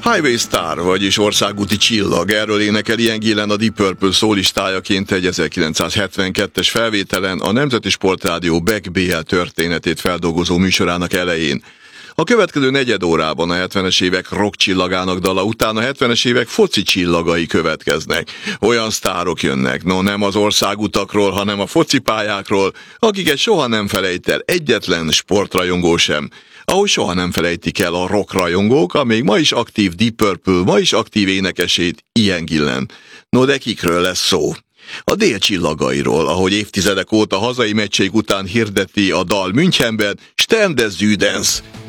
Highway Star, vagyis országúti csillag, erről énekel Ian Gillan a Deep Purple szólistájaként egy 1972-es felvételen a Nemzeti Sportrádió Beck BL történetét feldolgozó műsorának elején. A következő negyed órában a 70-es évek rock csillagának dala után a 70-es évek foci csillagai következnek. Olyan sztárok jönnek, nem az országutakról, hanem a focipályákról, akiket soha nem felejt el egyetlen sportrajongó sem. Ahogy soha nem felejtik el a rock rajongók, a még ma is aktív Deep Purple, ma is aktív énekesét, Ian Gillan. No, de kikről lesz szó? A dél csillagairól, ahogy évtizedek óta hazai meccseik után hirdeti a dal Münchenben, Stern des Südens.